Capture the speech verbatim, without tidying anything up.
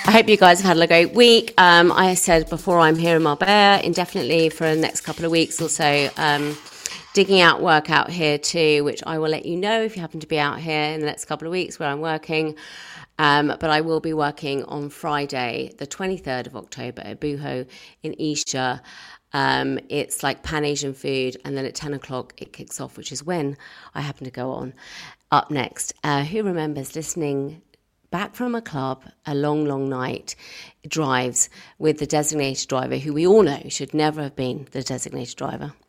I hope you guys have had a great week. Um, I said before, I'm here in Marbella indefinitely for the next couple of weeks or so. Um, digging out work out here too, which I will let you know if you happen to be out here in the next couple of weeks where I'm working. Um, but I will be working on Friday, the twenty-third of October at Buho in Isha. Um, it's like Pan-Asian food, and then at ten o'clock it kicks off, which is when I happen to go on. Up next, uh, who remembers listening back from a club, a long, long night, drives with the designated driver, who we all know should never have been the designated driver?